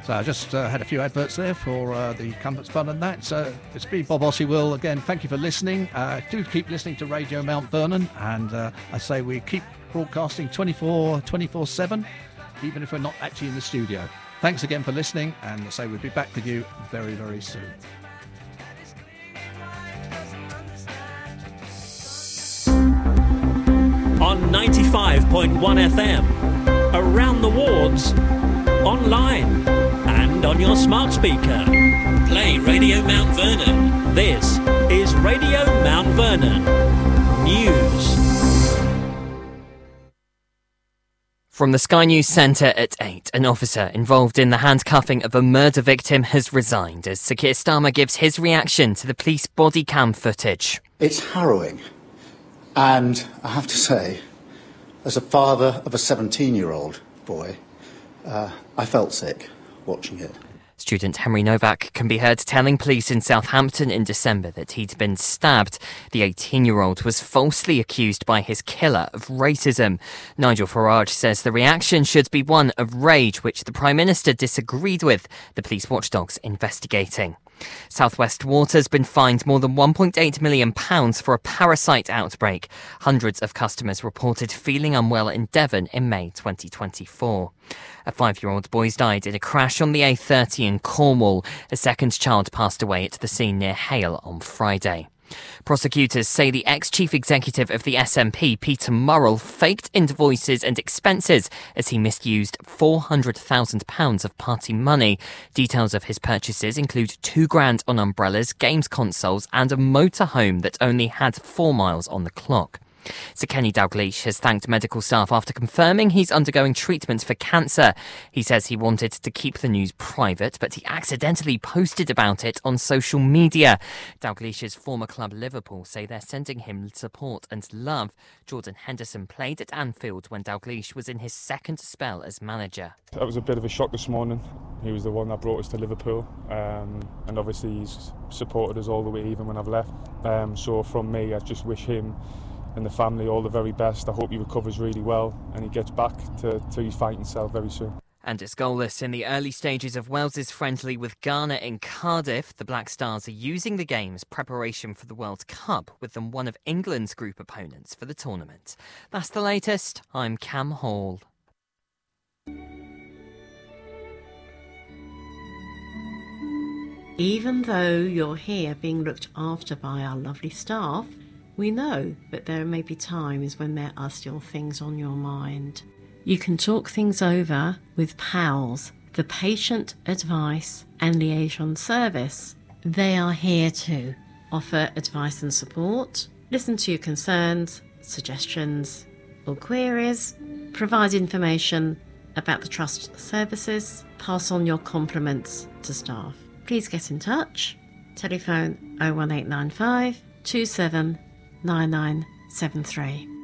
So I just had a few adverts there for the Comforts Fund and that. So it's been Bob Ossywell again. Thank you for listening. Do keep listening to Radio Mount Vernon, and I say we keep broadcasting 24/7, even if we're not actually in the studio. Thanks again for listening, and I say we'll be back with you very, very soon. On 95.1 FM, around the wards, online, and on your smart speaker. Play Radio Mount Vernon. This is Radio Mount Vernon News. From the Sky News Centre at 8, an officer involved in the handcuffing of a murder victim has resigned as Sir Keir Starmer gives his reaction to the police body cam footage. It's harrowing. And I have to say, as a father of a 17-year-old boy, I felt sick watching it. Student Henry Novak can be heard telling police in Southampton in December that he'd been stabbed. The 18-year-old was falsely accused by his killer of racism. Nigel Farage says the reaction should be one of rage, which the Prime Minister disagreed with, the police watchdog's investigating. South West Water's been fined more than £1.8 million for a parasite outbreak. Hundreds of customers reported feeling unwell in Devon in May 2024. A 5-year-old boy died in a crash on the A30 in Cornwall. A second child passed away at the scene near Hale on Friday. Prosecutors say the ex-chief executive of the SNP, Peter Murrell, faked invoices and expenses as he misused £400,000 of party money. Details of his purchases include £2,000 on umbrellas, games consoles and a motorhome that only had 4 miles on the clock. Sir Kenny Dalglish has thanked medical staff after confirming he's undergoing treatment for cancer. He says he wanted to keep the news private, but he accidentally posted about it on social media. Dalglish's former club Liverpool say they're sending him support and love. Jordan Henderson played at Anfield when Dalglish was in his second spell as manager. That was a bit of a shock this morning. He was the one that brought us to Liverpool, and obviously he's supported us all the way even when I've left. So from me, I just wish him and the family all the very best. I hope he recovers really well and he gets back to his fighting self very soon. And it's goalless in the early stages of Wales's friendly with Ghana in Cardiff. The Black Stars are using the game's preparation for the World Cup, with them one of England's group opponents for the tournament. That's the latest. I'm Cam Hall. Even though you're here being looked after by our lovely staff, we know that there may be times when there are still things on your mind. You can talk things over with PALS, the Patient Advice and Liaison Service. They are here to offer advice and support, listen to your concerns, suggestions or queries, provide information about the Trust services, pass on your compliments to staff. Please get in touch. Telephone 01895 27 9973.